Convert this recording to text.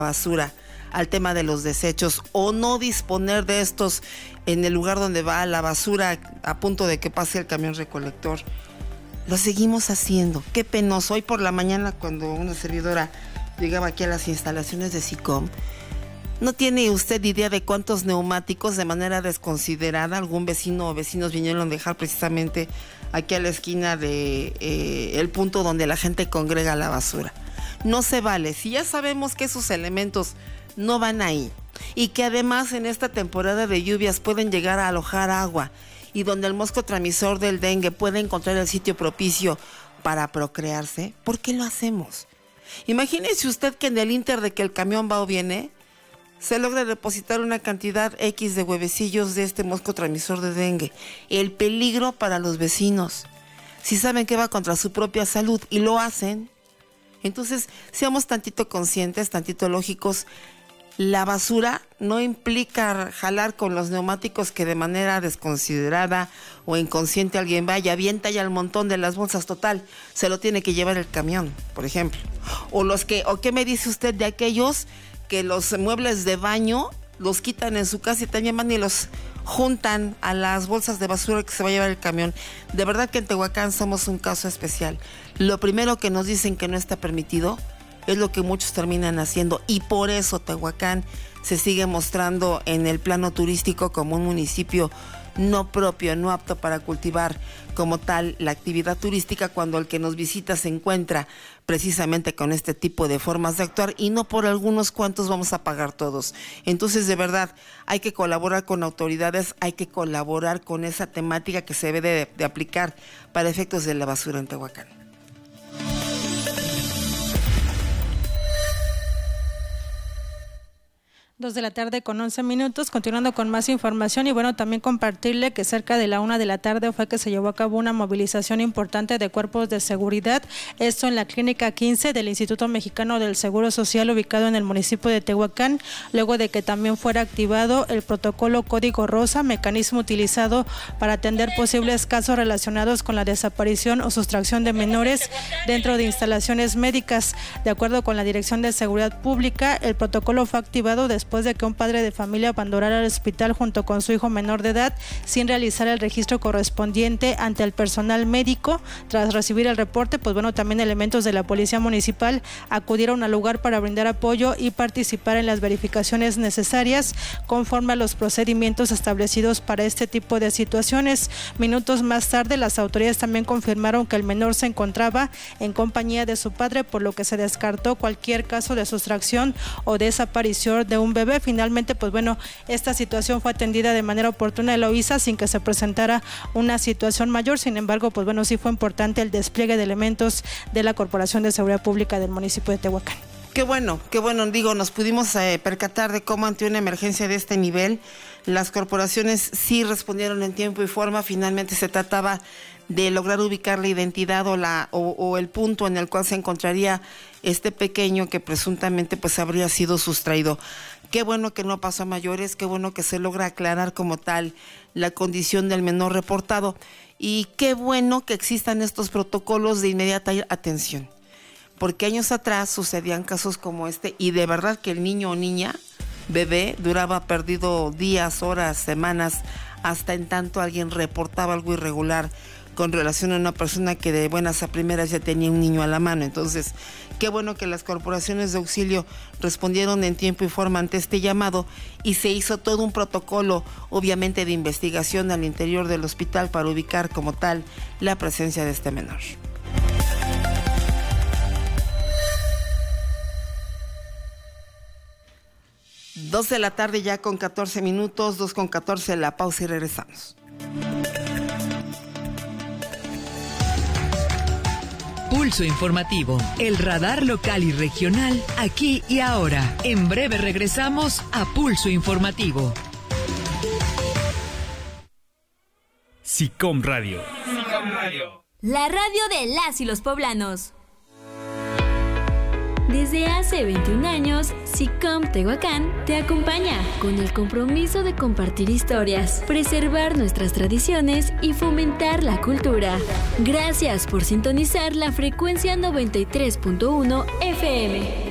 basura, al tema de los desechos, o no disponer de estos en el lugar donde va la basura a punto de que pase el camión recolector. Lo seguimos haciendo. Qué penoso. Hoy por la mañana, cuando una servidora llegaba aquí a las instalaciones de SICOM, no tiene usted idea de cuántos neumáticos de manera desconsiderada algún vecino o vecinos vinieron a dejar precisamente aquí a la esquina de el punto donde la gente congrega la basura. No se vale. Si ya sabemos que esos elementos no van ahí y que además en esta temporada de lluvias pueden llegar a alojar agua y donde el mosco transmisor del dengue puede encontrar el sitio propicio para procrearse, ¿por qué lo hacemos? Imagínese usted que en el inter de que el camión va o viene, se logra depositar una cantidad X de huevecillos de este mosco transmisor de dengue. El peligro para los vecinos, si saben que va contra su propia salud y lo hacen. Entonces, seamos tantito conscientes, tantito lógicos. La basura no implica jalar con los neumáticos que de manera desconsiderada o inconsciente alguien vaya, avienta ya el montón de las bolsas, total, se lo tiene que llevar el camión, por ejemplo. O qué me dice usted de aquellos que los muebles de baño los quitan en su casa y también van y los juntan a las bolsas de basura que se va a llevar el camión? De verdad que en Tehuacán somos un caso especial. Lo primero que nos dicen que no está permitido es lo que muchos terminan haciendo, y por eso Tehuacán se sigue mostrando en el plano turístico como un municipio no propio, no apto para cultivar como tal la actividad turística, cuando el que nos visita se encuentra precisamente con este tipo de formas de actuar, y no por algunos cuantos vamos a pagar todos. Entonces, de verdad, hay que colaborar con autoridades, hay que colaborar con esa temática que se debe de aplicar para efectos de la basura en Tehuacán. 2:11 p.m, continuando con más información. Y bueno, también compartirle que cerca de la 1:00 p.m. fue que se llevó a cabo una movilización importante de cuerpos de seguridad, esto en la clínica 15 del Instituto Mexicano del Seguro Social, ubicado en el municipio de Tehuacán, luego de que también fuera activado el protocolo Código Rosa, mecanismo utilizado para atender posibles casos relacionados con la desaparición o sustracción de menores dentro de instalaciones médicas. De acuerdo con la Dirección de Seguridad Pública, el protocolo fue activado después de que un padre de familia abandonara el hospital junto con su hijo menor de edad sin realizar el registro correspondiente ante el personal médico. Tras recibir el reporte, pues bueno, también elementos de la Policía Municipal acudieron al lugar para brindar apoyo y participar en las verificaciones necesarias conforme a los procedimientos establecidos para este tipo de situaciones. Minutos más tarde, las autoridades también confirmaron que el menor se encontraba en compañía de su padre, por lo que se descartó cualquier caso de sustracción o desaparición de un bebé. Finalmente, pues bueno, esta situación fue atendida de manera oportuna en la OISA sin que se presentara una situación mayor. Sin embargo, pues bueno, sí fue importante el despliegue de elementos de la Corporación de Seguridad Pública del municipio de Tehuacán. Qué bueno, digo, nos pudimos percatar de cómo ante una emergencia de este nivel, las corporaciones sí respondieron en tiempo y forma. Finalmente se trataba de lograr ubicar la identidad o el punto en el cual se encontraría este pequeño que presuntamente pues habría sido sustraído. Qué bueno que no pasó a mayores, qué bueno que se logra aclarar como tal la condición del menor reportado, y qué bueno que existan estos protocolos de inmediata atención, porque años atrás sucedían casos como este, y de verdad que el niño o niña, bebé, duraba perdido días, horas, semanas, hasta en tanto alguien reportaba algo irregular con relación a una persona que de buenas a primeras ya tenía un niño a la mano. Entonces, qué bueno que las corporaciones de auxilio respondieron en tiempo y forma ante este llamado, y se hizo todo un protocolo, obviamente de investigación al interior del hospital para ubicar como tal la presencia de este menor. 2:14 p.m. ya con 14 minutos, 2:14, la pausa y regresamos. Pulso Informativo, el radar local y regional, aquí y ahora. En breve regresamos a Pulso Informativo. SICOM Radio. La radio de las y los poblanos. Desde hace 21 años, SICOM Tehuacán te acompaña con el compromiso de compartir historias, preservar nuestras tradiciones y fomentar la cultura. Gracias por sintonizar la frecuencia 93.1 FM.